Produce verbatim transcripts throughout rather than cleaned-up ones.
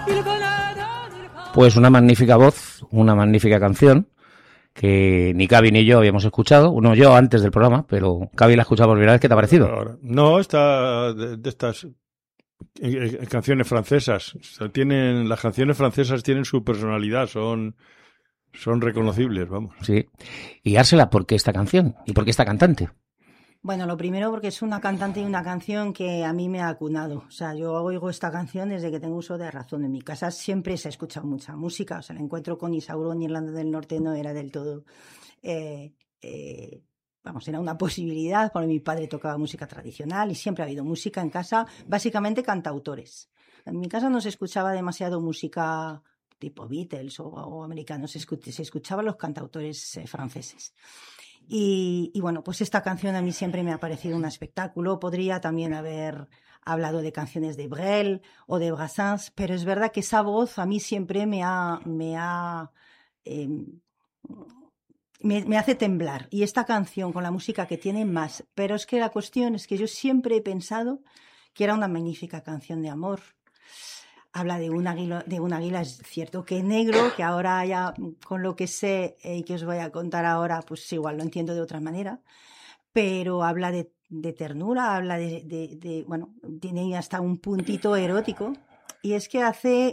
Pues una magnífica voz, una magnífica canción que ni Cavi ni yo habíamos escuchado. Uno yo antes del programa, pero Cavi la ha escuchado por primera vez. ¿Qué te ha parecido? No, esta de, de estas eh, canciones francesas. O sea, tienen, las canciones francesas tienen su personalidad, son, son reconocibles, vamos. Sí. Y Ársela, ¿por qué esta canción? ¿Y por qué esta cantante? Bueno, lo primero porque es una cantante y una canción que a mí me ha acunado. O sea, yo oigo esta canción desde que tengo uso de razón. En mi casa siempre se ha escuchado mucha música. O sea, el encuentro con Isauro en Irlanda del Norte no era del todo... Eh, eh, vamos, era una posibilidad, porque mi padre tocaba música tradicional y siempre ha habido música en casa, básicamente cantautores. En mi casa no se escuchaba demasiado música tipo Beatles o, o americanos, se, escuch- se escuchaban los cantautores eh, franceses. Y, y bueno, pues esta canción a mí siempre me ha parecido un espectáculo. Podría también haber hablado de canciones de Brel o de Brassens, pero es verdad que esa voz a mí siempre me ha... Me ha eh, me, me hace temblar. Y esta canción con la música que tiene más. Pero es que la cuestión es que yo siempre he pensado que era una magnífica canción de amor. Habla de un águila, de un águila, es cierto que negro, que ahora ya con lo que sé y eh, que os voy a contar ahora, pues igual lo entiendo de otra manera, pero habla de, de ternura, habla de, de, de, bueno, tiene hasta un puntito erótico, y es que hace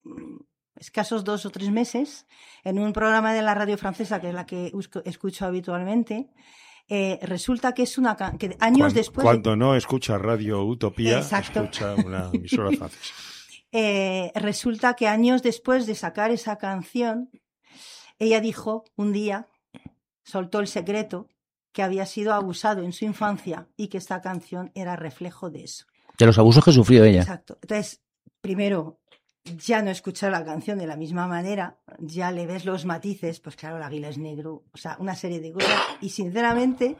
escasos dos o tres meses, en un programa de la radio francesa, que es la que escucho habitualmente, Eh, resulta que es una que años cuando, después cuando de... no escucha Radio Utopía, Exacto. escucha una emisora francesa. Eh, resulta que años después de sacar esa canción, ella dijo un día, soltó el secreto, que había sido abusado en su infancia y que esta canción era reflejo de eso. De los abusos que sufrió ella. Exacto. Entonces, primero, ya no escuchar la canción de la misma manera, ya le ves los matices, pues claro, el águila es negro, o sea, una serie de cosas. Y sinceramente,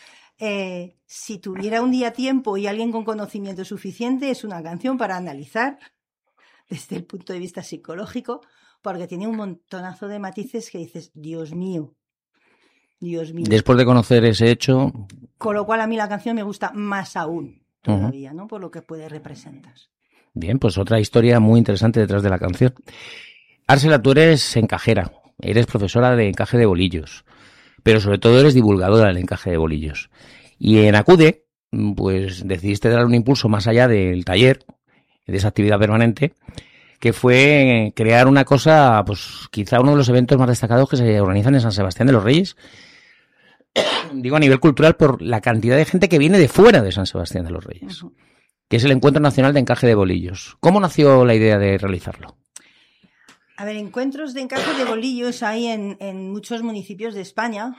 eh, si tuviera un día tiempo y alguien con conocimiento suficiente, es una canción para analizar desde el punto de vista psicológico, porque tiene un montonazo de matices que dices, Dios mío, Dios mío. Después de conocer ese hecho... Con lo cual a mí la canción me gusta más aún todavía, uh-huh. ¿no? Por lo que puede representar. Bien, pues otra historia muy interesante detrás de la canción. Ársela, tú eres encajera, eres profesora de encaje de bolillos, pero sobre todo eres divulgadora del encaje de bolillos. Y en Acude, pues decidiste dar un impulso más allá del taller, de esa actividad permanente, que fue crear una cosa, pues quizá uno de los eventos más destacados que se organizan en San Sebastián de los Reyes, digo a nivel cultural por la cantidad de gente que viene de fuera de San Sebastián de los Reyes, uh-huh. que es el Encuentro Nacional de Encaje de Bolillos. ¿Cómo nació la idea de realizarlo? A ver, encuentros de encaje de bolillos hay en, en muchos municipios de España,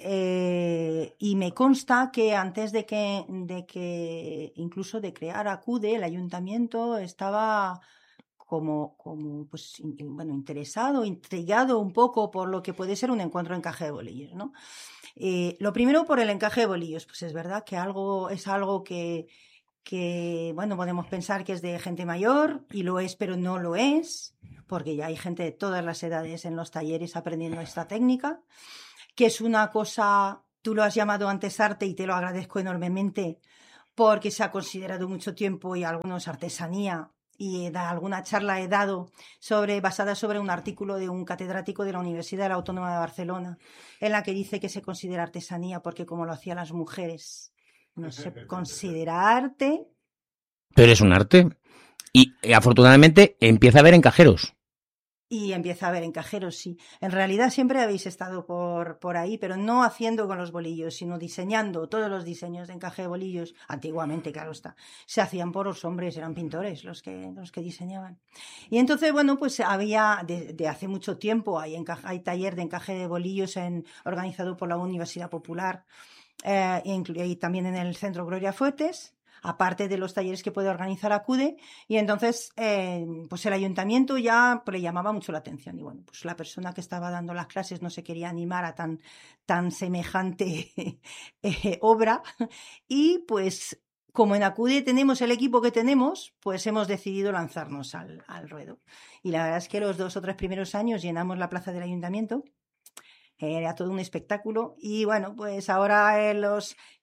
eh, y me consta que antes de que, de que incluso de crear Acude, el ayuntamiento estaba como, como pues, bueno, interesado, intrigado un poco por lo que puede ser un encuentro de encaje de bolillos, ¿no? Eh, lo primero por el encaje de bolillos, pues es verdad que algo es algo que, que, bueno, podemos pensar que es de gente mayor, y lo es, pero no lo es, porque ya hay gente de todas las edades en los talleres aprendiendo esta técnica, que es una cosa, tú lo has llamado antes arte y te lo agradezco enormemente, porque se ha considerado mucho tiempo y algunos artesanía, y da, alguna charla he dado sobre, basada sobre un artículo de un catedrático de la Universidad de la Autónoma de Barcelona, en la que dice que se considera artesanía porque como lo hacían las mujeres, no se considera arte. Pero es un arte. Y eh, afortunadamente empieza a haber encajeros. Y empieza a haber encajeros, sí. En realidad siempre habéis estado por, por ahí, pero no haciendo con los bolillos, sino diseñando todos los diseños de encaje de bolillos. Antiguamente, claro está, se hacían por los hombres, eran pintores los que, los que diseñaban. Y entonces, bueno, pues había, de, de hace mucho tiempo, hay, encaje, hay taller de encaje de bolillos en, organizado por la Universidad Popular, eh, y, y también en el Centro Gloria Fuertes, aparte de los talleres que puede organizar Acude, y entonces eh, pues el ayuntamiento ya pues, le llamaba mucho la atención, y bueno, pues la persona que estaba dando las clases no se quería animar a tan, tan semejante eh, obra, y pues como en Acude tenemos el equipo que tenemos, pues hemos decidido lanzarnos al, al ruedo. Y la verdad es que los dos o tres primeros años llenamos la plaza del ayuntamiento. Era todo un espectáculo, y bueno, pues ahora eh, los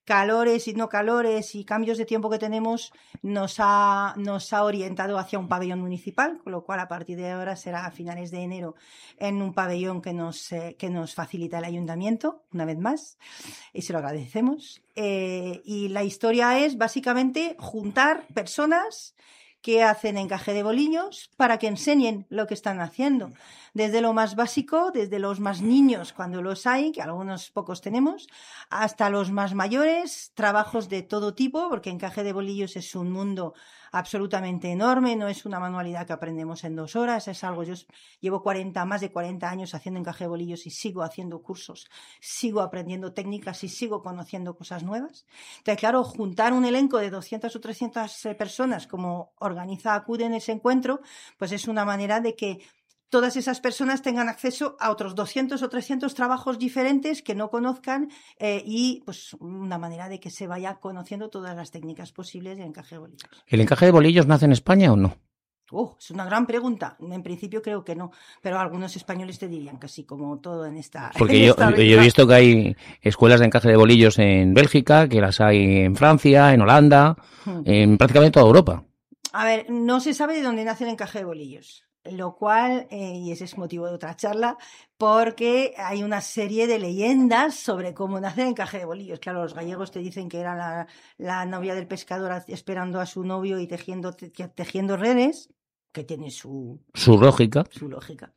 calores y no calores y cambios de tiempo que tenemos nos ha, nos ha orientado hacia un pabellón municipal, con lo cual a partir de ahora será a finales de enero en un pabellón que nos, eh, que nos facilita el ayuntamiento, una vez más, y se lo agradecemos. Eh, y la historia es básicamente juntar personas que hacen encaje de bolillos para que enseñen lo que están haciendo. Desde lo más básico, desde los más niños, cuando los hay, que algunos pocos tenemos, hasta los más mayores, trabajos de todo tipo, porque encaje de bolillos es un mundo absolutamente enorme, no es una manualidad que aprendemos en dos horas, es algo, yo llevo cuarenta, más de cuarenta años haciendo encaje de bolillos y sigo haciendo cursos, sigo aprendiendo técnicas y sigo conociendo cosas nuevas. Entonces, claro, juntar un elenco de doscientas o trescientas personas como organiza ACUDE en ese encuentro, pues es una manera de que todas esas personas tengan acceso a otros doscientos o trescientos trabajos diferentes que no conozcan eh, y pues una manera de que se vaya conociendo todas las técnicas posibles de encaje de bolillos. ¿El encaje de bolillos nace en España o no? Oh, es una gran pregunta. En principio creo que no, pero algunos españoles te dirían que sí, como todo en esta. Porque en yo, esta yo he visto que hay escuelas de encaje de bolillos en Bélgica, que las hay en Francia, en Holanda, hmm. en prácticamente toda Europa. A ver, no se sabe de dónde nace el encaje de bolillos. Lo cual, eh, y ese es motivo de otra charla, porque hay una serie de leyendas sobre cómo nace el encaje de bolillos. Claro, los gallegos te dicen que era la, la novia del pescador esperando a su novio y tejiendo, te, tejiendo redes, que tiene su... Su lógica. Su lógica.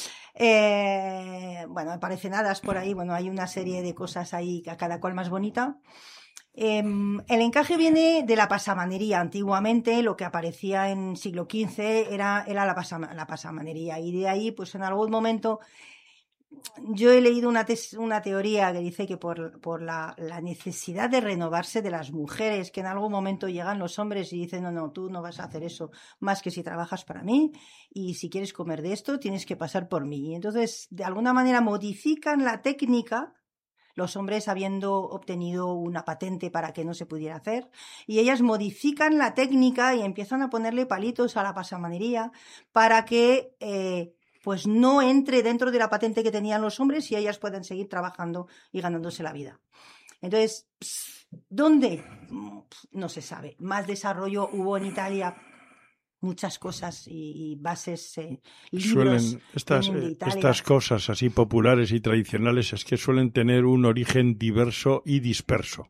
Eh, bueno, aparecen hadas por ahí, bueno, hay una serie de cosas ahí, a cada cual más bonita. Eh, el encaje viene de la pasamanería. Antiguamente lo que aparecía en siglo quince era, era la, pasama, la pasamanería y de ahí pues en algún momento yo he leído una, tes, una teoría que dice que por, por la, la necesidad de renovarse de las mujeres, que en algún momento llegan los hombres y dicen no, no, tú no vas a hacer eso más que si trabajas para mí y si quieres comer de esto tienes que pasar por mí. Y entonces de alguna manera modifican la técnica, los hombres habiendo obtenido una patente para que no se pudiera hacer, y ellas modifican la técnica y empiezan a ponerle palitos a la pasamanería para que eh, pues no entre dentro de la patente que tenían los hombres y ellas puedan seguir trabajando y ganándose la vida. Entonces, ¿dónde? No se sabe. Más desarrollo hubo en Italia. Muchas cosas y, y bases, eh, libros. Suelen, estas, de estas cosas así populares y tradicionales es que suelen tener un origen diverso y disperso,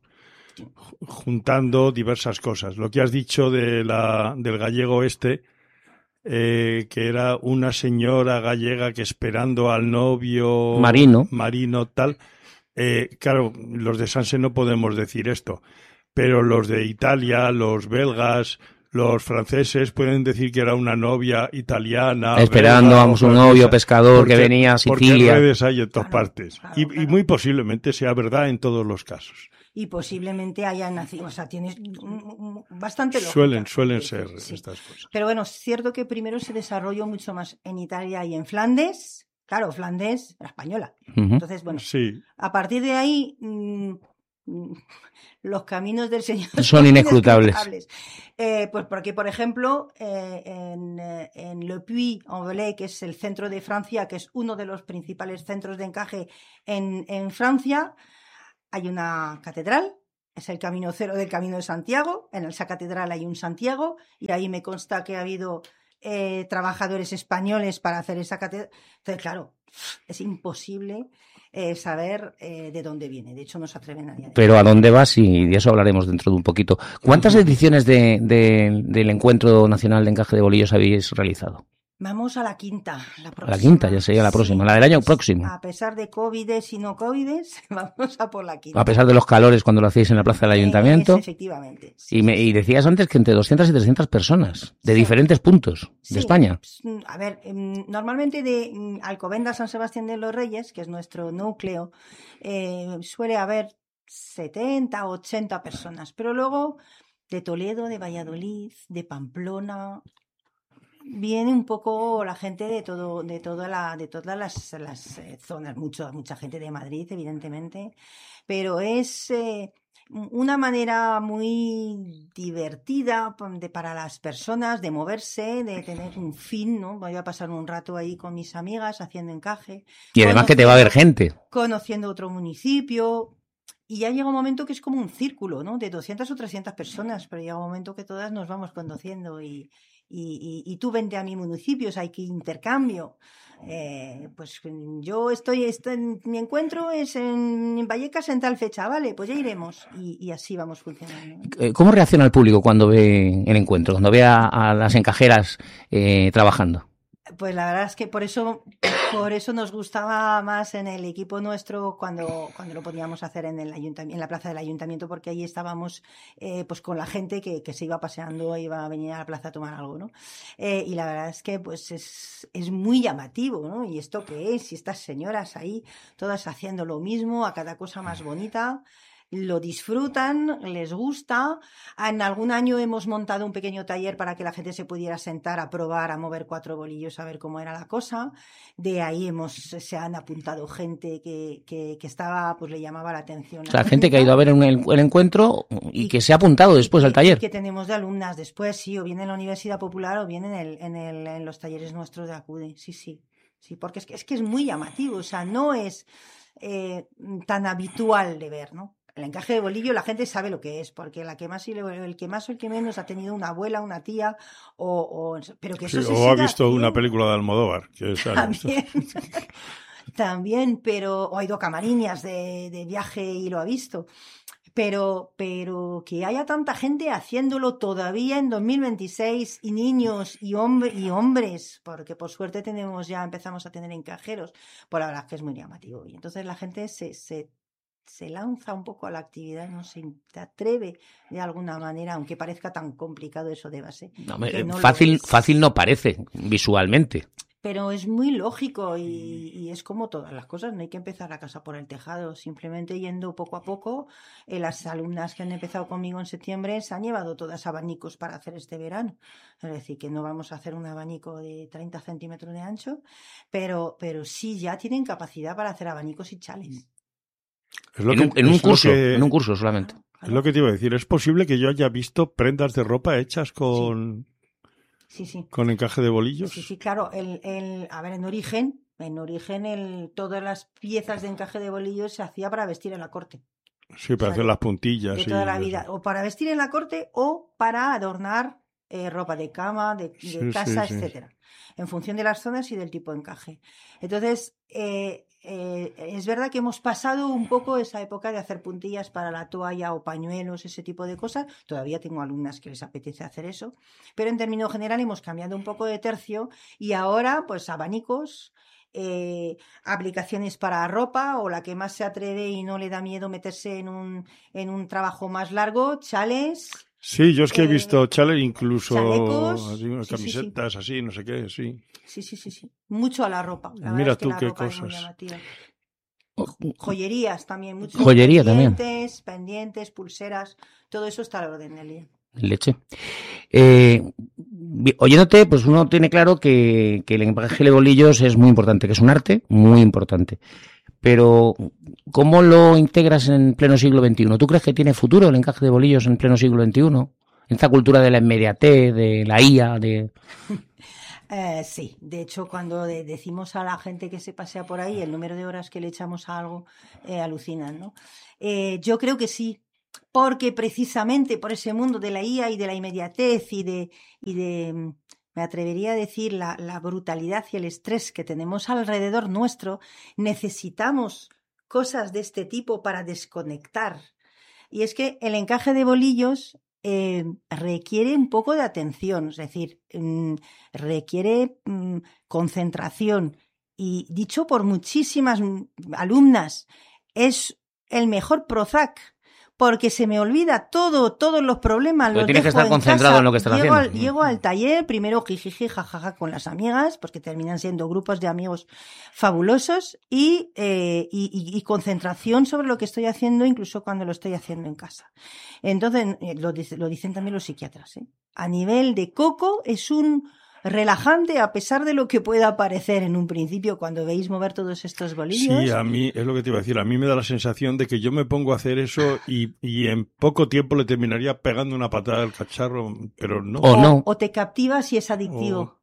juntando diversas cosas. Lo que has dicho de la, del gallego este, eh, que era una señora gallega que esperando al novio marino, marino tal, eh, claro, los de Sanse no podemos decir esto, pero los de Italia, los belgas, los franceses pueden decir que era una novia italiana. Esperando a un novio pescador porque, que venía a Sicilia. Porque redes hay en todas claro, partes. Claro, y, claro. y muy posiblemente sea verdad en todos los casos. Y posiblemente hayan nacido, o sea, tienes bastante lógica. Suelen, suelen ser sí. estas cosas. Pero bueno, es cierto que primero se desarrolló mucho más en Italia y en Flandes. Claro, Flandes era española. Uh-huh. Entonces, bueno, sí. a partir de ahí... Mmm, los caminos del Señor son, son inescrutables. inescrutables. Eh, pues porque, por ejemplo, eh, en, eh, en Le Puy-en-Velay, que es el centro de Francia, que es uno de los principales centros de encaje en, en Francia, hay una catedral, es el Camino Cero del Camino de Santiago. En esa catedral hay un Santiago y ahí me consta que ha habido eh, trabajadores españoles para hacer esa catedral. Entonces, claro, es imposible Eh, saber eh, de dónde viene. De hecho, no se atreven a nadie. Pero ¿a dónde vas? Y de eso hablaremos dentro de un poquito. ¿Cuántas ediciones de, de, del Encuentro Nacional de Encaje de Bolillos habéis realizado? Vamos a la quinta. La, a la quinta, ya sería la próxima, sí, la del año próximo. A pesar de covides y no covides, vamos a por la quinta. A pesar de los calores cuando lo hacéis en la plaza del ayuntamiento. Eh, efectivamente. Sí, y, me, y decías antes que entre doscientas y trescientas personas, de sí. diferentes puntos sí. de España. A ver, normalmente de Alcobendas San Sebastián de los Reyes, que es nuestro núcleo, eh, suele haber setenta, ochenta personas. Pero luego de Toledo, de Valladolid, de Pamplona... viene un poco la gente de todo, de toda la, de todas las, las eh, zonas, mucho, mucha gente de Madrid, evidentemente, pero es eh, una manera muy divertida de, para las personas de moverse, de tener un fin, ¿no? Voy a pasar un rato ahí con mis amigas haciendo encaje. Y además que te va a ver gente. Conociendo otro municipio. y ya llega un momento que es como un círculo, ¿no? De doscientas o trescientas personas, pero llega un momento que todas nos vamos conociendo y, y, y, y tú vente a mi municipio, o sea, hay que intercambio. Eh, pues yo estoy, estoy, mi encuentro es en, en Vallecas en tal fecha, vale, pues ya iremos y, y así vamos funcionando, ¿no? ¿Cómo reacciona el público cuando ve el encuentro, cuando ve a, a las encajeras eh, trabajando? Pues la verdad es que por eso, por eso nos gustaba más en el equipo nuestro cuando, cuando lo podíamos hacer en el ayuntamiento, en la plaza del ayuntamiento, porque ahí estábamos eh, pues con la gente que, que se iba paseando, iba a venir a la plaza a tomar algo, ¿no? Eh, y la verdad es que pues es, es muy llamativo, ¿no? ¿Y esto qué es? Y estas señoras ahí, todas haciendo lo mismo, a cada cosa más bonita. Lo disfrutan, les gusta. En algún año hemos montado un pequeño taller para que la gente se pudiera sentar a probar, a mover cuatro bolillos, a ver cómo era la cosa. De ahí hemos, se han apuntado gente que, que, que estaba, pues le llamaba la atención. O sea, gente que ha ido a ver el, el encuentro y, y que se ha apuntado después y, al taller. Y que tenemos de alumnas después, sí, o bien en la Universidad Popular o bien en, el, en, el, en los talleres nuestros de ACUDE. Sí, sí, sí, porque es que es, que es muy llamativo, o sea, no es eh, tan habitual de ver, ¿no? El encaje de bolillo la gente sabe lo que es, porque la que más y el que más o el que menos ha tenido una abuela, una tía, o, o pero que eso sí, se o ha visto haciendo. Una película de Almodóvar. Que es También, también, pero o ha ido a Camariñas de, de viaje y lo ha visto. Pero, pero que haya tanta gente haciéndolo todavía en dos mil veintiséis y niños y, hombre, y hombres, porque por suerte tenemos ya empezamos a tener encajeros, pues la verdad es que es muy llamativo. Y entonces la gente se, se se lanza un poco a la actividad, no se atreve de alguna manera, aunque parezca tan complicado eso de base. No, me, no fácil, fácil no parece, visualmente. Pero es muy lógico y, y es como todas las cosas, no hay que empezar la casa por el tejado, simplemente yendo poco a poco. Eh, las alumnas que han empezado conmigo en septiembre se han llevado todas abanicos para hacer este verano. Es decir, que no vamos a hacer un abanico de treinta centímetros de ancho, pero, pero sí ya tienen capacidad para hacer abanicos y chales. Es lo en, que, un, en un curso, que, en un curso solamente. Claro, claro. Es lo que te iba a decir. Es posible que yo haya visto prendas de ropa hechas con, sí. Sí, sí. con encaje de bolillos. Sí, sí, claro. El, el, a ver, en origen, en origen, el, todas las piezas de encaje de bolillos se hacía para vestir en la corte. Sí, para o sea, hacer de, las puntillas. De toda la vida. O para vestir en la corte o para adornar eh, ropa de cama, de, de sí, casa, sí, etcétera. Sí. En función de las zonas y del tipo de encaje. Entonces, eh, eh, es verdad que hemos pasado un poco esa época de hacer puntillas para la toalla o pañuelos, ese tipo de cosas. Todavía tengo alumnas que les apetece hacer eso, pero en términos general hemos cambiado un poco de tercio y ahora pues abanicos, eh, aplicaciones para ropa o la que más se atreve y no le da miedo meterse en un, en un trabajo más largo, chales. Sí, yo es que eh, he visto chales, incluso chalecos, así, unas sí, camisetas sí, sí. así, no sé qué, sí. Sí, sí, sí, sí. Mucho a la ropa. La Mira es que tú la qué ropa cosas. Es muy llamativa. Joyerías también, muchos Joyería pendientes, también. pendientes, pulseras, todo eso está a la orden del día. Leche. Eh, oyéndote, pues uno tiene claro que, que el encaje de bolillos es muy importante, que es un arte muy importante. Pero, ¿cómo lo integras en pleno siglo veintiuno? ¿Tú crees que tiene futuro el encaje de bolillos en pleno siglo veintiuno? En esta cultura de la inmediatez, de la I A, de... Eh, sí, de hecho cuando de, decimos a la gente que se pasea por ahí el número de horas que le echamos a algo, eh, alucinan, ¿no? Eh, yo creo que sí, porque precisamente por ese mundo de la I A y de la inmediatez y de, y de me atrevería a decir, la, la brutalidad y el estrés que tenemos alrededor nuestro, necesitamos cosas de este tipo para desconectar. Y es que el encaje de bolillos Eh, requiere un poco de atención, es decir, mmm, requiere mmm, concentración y dicho por muchísimas alumnas, es el mejor Prozac porque se me olvida todo, todos los problemas. Pero los tienes que estar en concentrado casa. en lo que estás llego haciendo. Al, llego al taller, primero jijiji, jajaja con las amigas, porque terminan siendo grupos de amigos fabulosos y, eh, y, y, y concentración sobre lo que estoy haciendo, incluso cuando lo estoy haciendo en casa. Entonces, lo, lo dicen también los psiquiatras, ¿eh? A nivel de coco es un relajante a pesar de lo que pueda parecer en un principio cuando veis mover todos estos bolillos. Sí, a mí es lo que te iba a decir, a mí me da la sensación de que yo me pongo a hacer eso y, y en poco tiempo le terminaría pegando una patada al cacharro, pero no. O, no. o te captivas y es adictivo. O...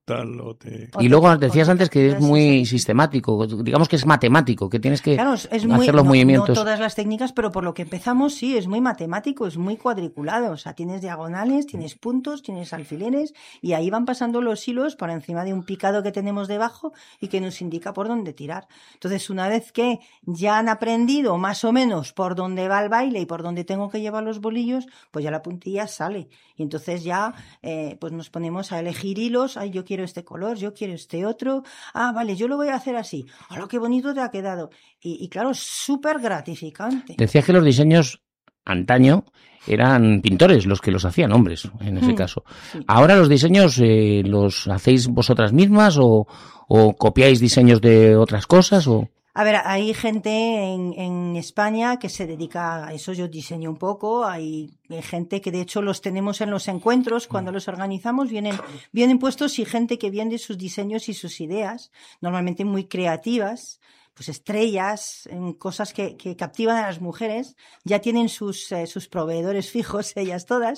tal o te... Y luego decías antes que es muy sistemático, digamos que es matemático, que tienes que claro, es hacer muy, los no, movimientos. No todas las técnicas, pero por lo que empezamos sí, es muy matemático, es muy cuadriculado. O sea, tienes diagonales, tienes puntos, tienes alfileres y ahí van pasando los hilos por encima de un picado que tenemos debajo y que nos indica por dónde tirar. Entonces, una vez que ya han aprendido más o menos por dónde va el baile y por dónde tengo que llevar los bolillos, pues ya la puntilla sale. Y entonces ya eh, pues nos ponemos a elegir hilos. Ay, yo quiero este color, yo quiero este otro. Ah, vale, yo lo voy a hacer así. ¡Hola, qué bonito te ha quedado! Y, y claro, es súper gratificante. Decías que los diseños antaño eran pintores los que los hacían, hombres, en ese hmm, caso. Sí. ¿Ahora los diseños eh, los hacéis vosotras mismas o, o copiáis diseños de otras cosas? O... A ver, hay gente en, en España que se dedica a eso, yo diseño un poco, hay gente que de hecho los tenemos en los encuentros, cuando los organizamos vienen, vienen puestos y gente que vende sus diseños y sus ideas, normalmente muy creativas, pues estrellas, en cosas que, que captivan a las mujeres, ya tienen sus, eh, sus proveedores fijos, ellas todas,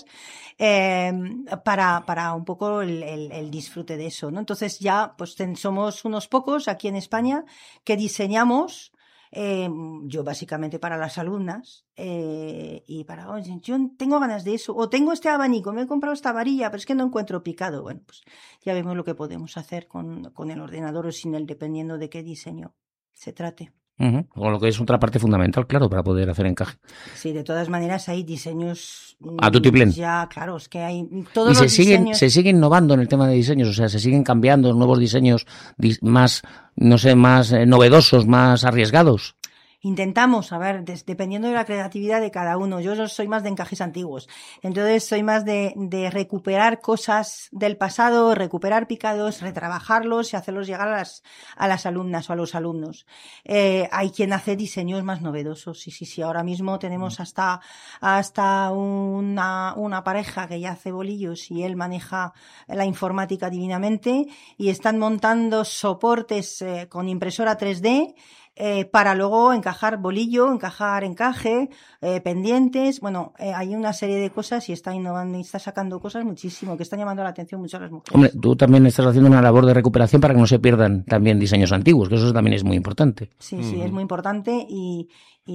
eh, para, para un poco el, el, el disfrute de eso, ¿no? Entonces ya, pues ten, somos unos pocos aquí en España que diseñamos, eh, yo básicamente para las alumnas, eh, y para, oye, yo tengo ganas de eso, o tengo este abanico, me he comprado esta varilla, pero es que no encuentro picado. Bueno, pues ya vemos lo que podemos hacer con, con el ordenador o sin él, dependiendo de qué diseño se trate. Uh-huh. Con lo que es otra parte fundamental, claro, para poder hacer encaje. Sí, de todas maneras hay diseños a tutiplén. Ya, claro, es que hay todos y los se siguen, diseños... se sigue innovando en el tema de diseños, o sea, se siguen cambiando nuevos diseños más, no sé, más eh, novedosos, más arriesgados. Intentamos, a ver, des, dependiendo de la creatividad de cada uno. Yo soy más de encajes antiguos. Entonces soy más de, de recuperar cosas del pasado, recuperar picados, retrabajarlos y hacerlos llegar a las, a las alumnas o a los alumnos. Eh, hay quien hace diseños más novedosos. Sí, sí, sí. Ahora mismo tenemos hasta, hasta una, una pareja que ya hace bolillos y él maneja la informática divinamente y están montando soportes eh, con impresora tres D. Eh, para luego encajar bolillo, encajar encaje, eh, pendientes, bueno, eh, hay una serie de cosas y está innovando y está sacando cosas muchísimo que están llamando la atención mucho a las mujeres. Hombre, tú también estás haciendo una labor de recuperación para que no se pierdan también diseños antiguos, que eso también es muy importante. Sí, sí, mm. es muy importante y,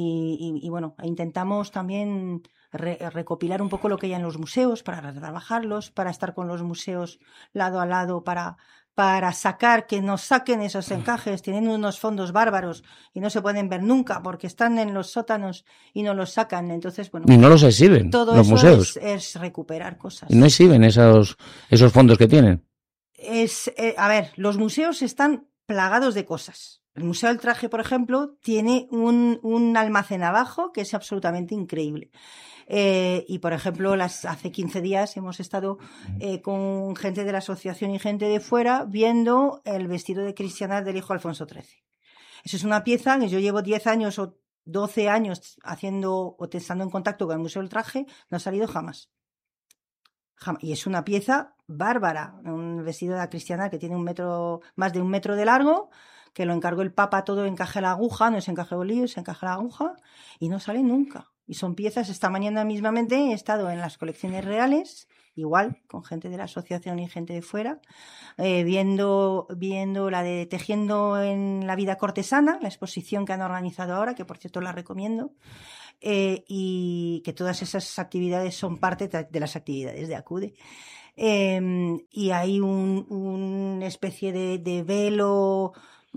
y, y, y bueno, intentamos también re, recopilar un poco lo que hay en los museos para trabajarlos, para estar con los museos lado a lado, para... para sacar, que nos saquen esos encajes, tienen unos fondos bárbaros y no se pueden ver nunca porque están en los sótanos y no los sacan. Entonces, bueno. Y no los exhiben, todo los eso museos. Es, es recuperar cosas. Y no exhiben esos, esos fondos que tienen. Es, eh, a ver, los museos están plagados de cosas. El Museo del Traje, por ejemplo, tiene un, un almacén abajo que es absolutamente increíble. Eh, y, por ejemplo, las, hace quince días hemos estado eh, con gente de la asociación y gente de fuera viendo el vestido de Cristiana del hijo Alfonso trece. Eso es una pieza que yo llevo diez años o doce años haciendo o estando en contacto con el Museo del Traje, no ha salido jamás. jamás. Y es una pieza bárbara, un vestido de la Cristiana que tiene un metro, más de un metro de largo, que lo encargó el Papa todo encaje a la aguja, no es encaje de bolillo, es encaje a la aguja, y no sale nunca. Y son piezas, esta mañana mismamente he estado en las colecciones reales, igual, con gente de la asociación y gente de fuera, eh, viendo, viendo la de Tejiendo en la vida cortesana, la exposición que han organizado ahora, que por cierto la recomiendo, eh, y que todas esas actividades son parte de las actividades de ACUDE. Eh, y hay un, una especie de, de velo,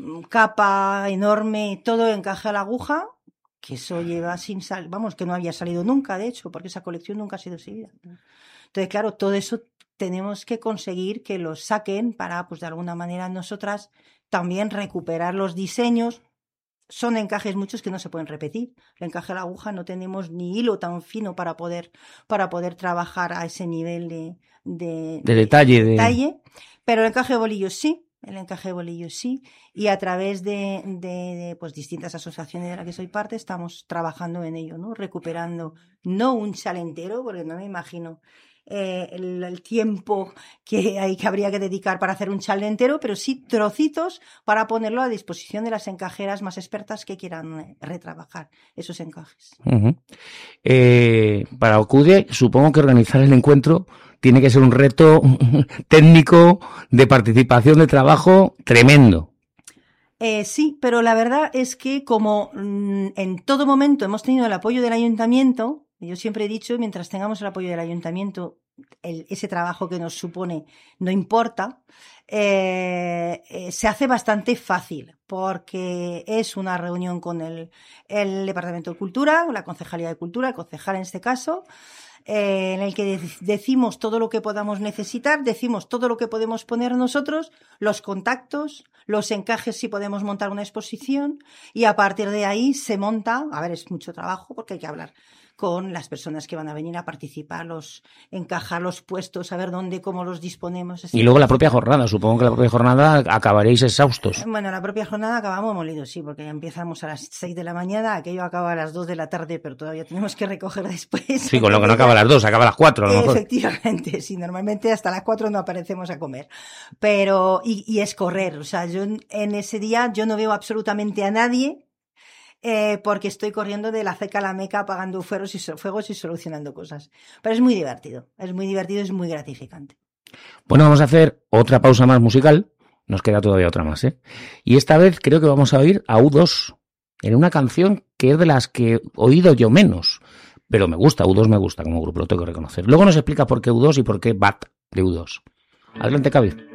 capa enorme, todo encaje a la aguja, que eso lleva sin sal, vamos, que no había salido nunca, de hecho, porque esa colección nunca ha sido exhibida. Entonces, claro, todo eso tenemos que conseguir que lo saquen para, pues de alguna manera, nosotras también recuperar los diseños. Son encajes muchos que no se pueden repetir. El encaje a la aguja no tenemos ni hilo tan fino para poder, para poder trabajar a ese nivel de, de, de detalle. De detalle. Pero el encaje de bolillos sí. El encaje de bolillos sí, y a través de, de, de pues distintas asociaciones de las que soy parte estamos trabajando en ello, ¿no? Recuperando no un chal entero, porque no me imagino eh, el, el tiempo que hay que habría que dedicar para hacer un chal entero, pero sí trocitos para ponerlo a disposición de las encajeras más expertas que quieran retrabajar esos encajes. Uh-huh. Eh, para ACUDE, supongo que organizar el encuentro tiene que ser un reto técnico de participación, de trabajo tremendo. Eh, sí, pero la verdad es que como mmm, en todo momento hemos tenido el apoyo del ayuntamiento, yo siempre he dicho, mientras tengamos el apoyo del ayuntamiento, el, ese trabajo que nos supone no importa, eh, eh, se hace bastante fácil, porque es una reunión con el, el Departamento de Cultura, la Concejalía de Cultura, el concejal en este caso, Eh, en el que decimos todo lo que podamos necesitar, decimos todo lo que podemos poner nosotros, los contactos, los encajes si podemos montar una exposición, y a partir de ahí se monta, a ver, es mucho trabajo porque hay que hablar con las personas que van a venir a participar, los encajar los puestos, saber dónde, cómo los disponemos. Y luego la propia jornada, supongo que la propia jornada acabaréis exhaustos. Bueno, la propia jornada acabamos molidos, sí, porque ya empezamos a las seis de la mañana, aquello acaba a las dos de la tarde, pero todavía tenemos que recoger después. Sí, con lo que no acaba a las dos, acaba a las cuatro a lo mejor. Efectivamente, sí, normalmente hasta las cuatro no aparecemos a comer, pero, y, y es correr, o sea, yo en ese día yo no veo absolutamente a nadie, Eh, porque estoy corriendo de la ceca a la meca apagando fuegos y, fuegos y solucionando cosas. Pero es muy divertido, es muy divertido, es muy gratificante. Bueno, vamos a hacer otra pausa más musical. Nos queda todavía otra más, ¿eh? Y esta vez creo que vamos a oír a U dos en una canción que es de las que he oído yo menos. Pero me gusta, U dos me gusta como grupo, lo tengo que reconocer. Luego nos explica por qué U dos y por qué Bat de U dos. Adelante, Cavi.